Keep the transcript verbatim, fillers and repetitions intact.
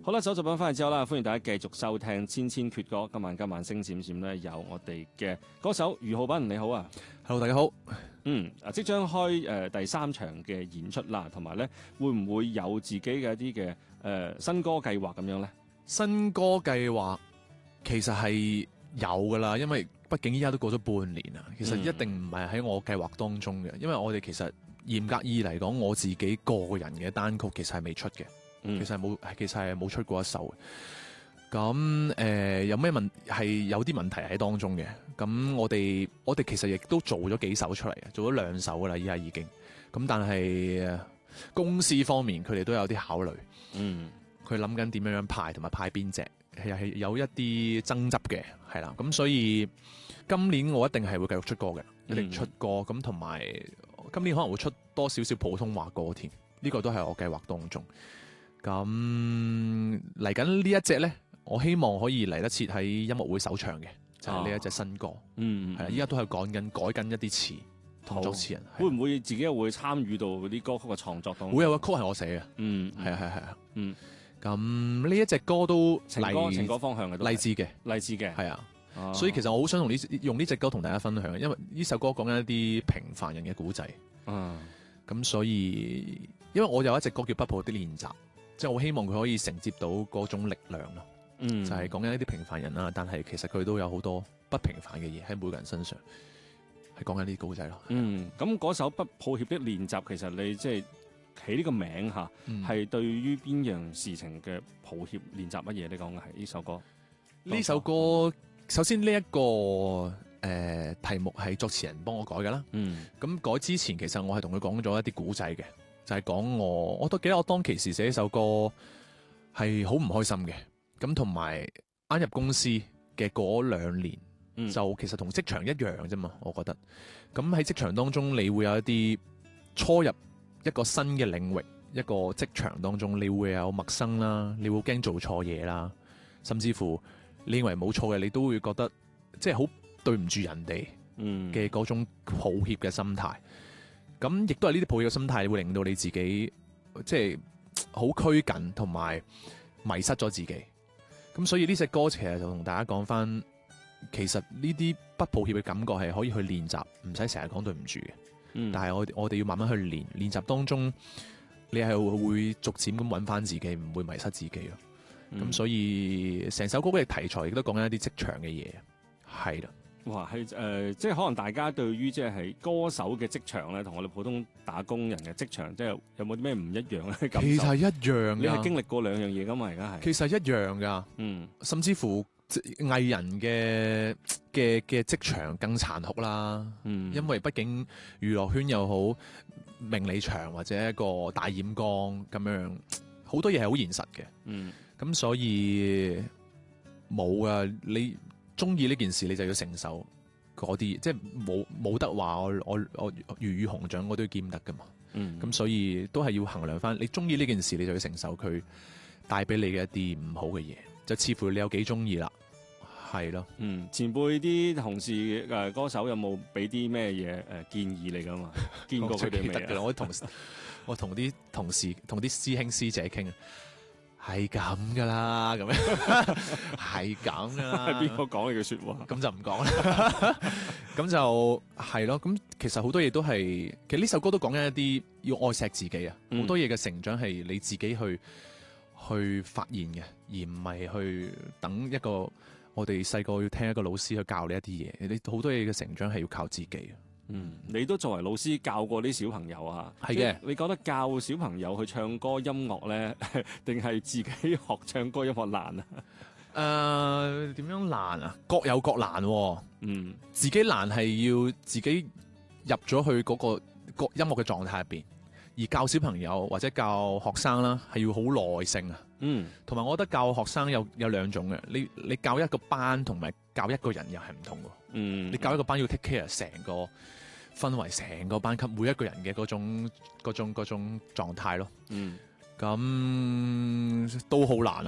好啦，走十分翻嚟之後啦，歡迎大家繼續收聽《千千闕歌》。今晚今晚星閃閃咧，有我哋嘅歌手俞灝斌，你好啊 ！Hello， 大家好。 嗯，啊，即將開誒、呃、第三場嘅演出啦，同埋咧會唔會有自己嘅一啲嘅誒新歌計劃咁樣咧？ 新歌計劃其實係有噶啦，因為畢竟依家都過咗半年啦，其實一定唔係喺我計劃當中嘅，因為我哋其實嚴格意嚟講，我自己個人嘅單曲其實係未出嘅。其實係冇，其實係冇出過一首嘅。咁誒、呃，有咩問係有啲問題喺當中嘅。咁我哋我哋其實亦都做咗幾首出嚟嘅，做咗兩首噶啦，依家已經。咁但係公司方面，佢哋都有啲考慮。嗯，佢諗緊點樣樣派，同埋派邊隻，係係有一啲爭執嘅，係啦。咁所以今年我一定係會繼續出歌嘅，一定出歌。咁同埋今年可能會出多少少普通話歌添，呢、這個都係我計劃當中。咁嚟緊呢一隻咧，我希望可以嚟得切喺音樂會首唱嘅，就係、是、呢一隻新歌。嗯，係啊，依家都係講緊改緊一啲詞同作詞人。 會唔會自己會參與到嗰啲歌曲嘅創作當中？ 會有個曲係我寫嘅。嗯，係啊係係啊。嗯，咁呢一隻歌都情歌情歌方向嘅， 勵志嘅勵志嘅， 係啊。所以其實我好想同呢用呢隻歌同大家分享，因為呢首歌講緊一啲平凡人嘅古仔。嗯，咁所以因為我有一隻歌叫《不抱的練習》。即係我希望佢可以承接到嗰種力量咯，嗯，就係講緊一啲平凡人啦，但係其實佢都有好多不平凡嘅嘢喺每個人身上，係講緊呢啲古仔咯。嗯， 咁嗰首不抱歉的練習，其實你即係起呢個名吓，係、嗯、對於邊樣事情嘅抱歉練習乜嘢？你講嘅係呢首歌？ 呢首歌首先呢、這、一個誒、呃、題目係作詞人幫我改噶啦，嗯，咁改之前其實我係同佢講咗一啲古仔嘅。就係、是、講我，我都記得我當其時寫呢首歌係好唔開心嘅，咁同埋啱入公司嘅嗰兩年，嗯、就其實同職場一樣啫嘛，我覺得。咁喺職場當中，你會有一啲初入一個新嘅領域，一個職場當中，你會有陌生啦，你會驚做錯嘢啦，甚至乎你認為冇錯嘅，你都會覺得即係好對唔住人哋嘅嗰種抱歉嘅心態。咁亦都係呢啲抱歉嘅心態會令到你自己即係好拘謹，同埋迷失咗自己。咁所以呢隻歌其實就同大家講翻，其實呢啲不抱歉嘅感覺係可以去練習，唔使成日講對唔住嘅。嗯，但係我我哋要慢慢去練，練習當中你係會逐漸咁揾翻自己，唔會迷失自己咯。咁、嗯、所以成首歌嘅題材亦都講緊一啲職場嘅嘢，係啦。 哇，係誒、呃，即係可能大家對於即係歌手嘅職場咧，同我哋普通打工人嘅職場，即係有冇啲咩唔一樣咧？ 其實一樣， 你係經歷過兩樣嘢噶嘛？而家係其實一樣噶，嗯，甚至乎藝人嘅嘅嘅職場更殘酷啦，嗯，因為畢竟娛樂圈又好，名利場或者一個大染缸咁樣，好多嘢係好現實嘅，嗯，咁所以冇啊，你。中意呢件事你就要承受嗰啲，即係冇冇得話我我我魚與熊掌我都要兼得噶嘛。嗯，咁所以都係要衡量翻，你中意呢件事你就要承受佢帶俾你嘅一啲唔好嘅嘢，就似乎你有幾中意啦，係咯。 嗯，前輩啲同事誒、呃、歌手有冇俾啲咩嘢誒建議你噶嘛？見過佢哋未啊？ 我同我同啲同事同啲師兄師姐傾啊。係咁噶啦，咁樣係咁噶啦。 係邊個講呢句說話？ 咁就唔講啦。咁就係咯。咁其實好多嘢都係，其實呢首歌都講緊一啲要愛錫自己啊。好、嗯、多嘢嘅成長係你自己去去發現嘅，而唔係去等一個我哋細個要聽一個老師去教你一啲嘢。你好多嘢嘅成長係要靠自己。 嗯，你都作為老師教過啲小朋友啊？ 係嘅。 你覺得教小朋友去唱歌音樂咧，定係自己學唱歌音樂難啊？誒、 呃，點樣難啊？各有各難、啊。嗯，自己難係要自己入咗去嗰個個音樂嘅狀態入邊，而教小朋友或者教學生啦，係要好耐性啊。嗯，同埋我覺得教學生有有兩種嘅，你你教一個班同埋教一個人又係唔同嘅。嗯，你教一個班要 take care 成個氛圍，成個班級每一個人嘅嗰種嗰種嗰種狀態咯。嗯，咁都好難啊。